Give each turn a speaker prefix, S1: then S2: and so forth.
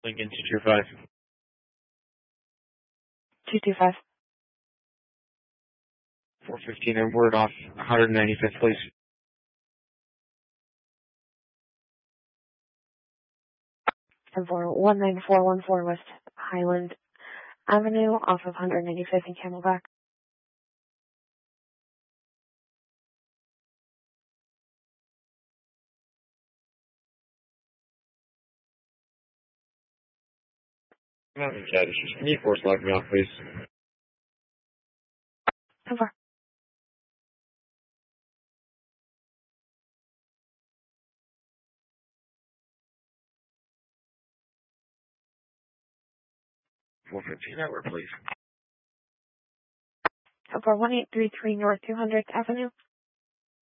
S1: Lincoln 225.
S2: 225.
S1: 415 and word off 195th, please.
S2: And for 19414 West Highland Avenue off of 195th and Camelback.
S1: Mountain Cat, can you force lock me off, please?
S2: Over.
S1: Network, please.
S2: Over 1833 North 200th Avenue.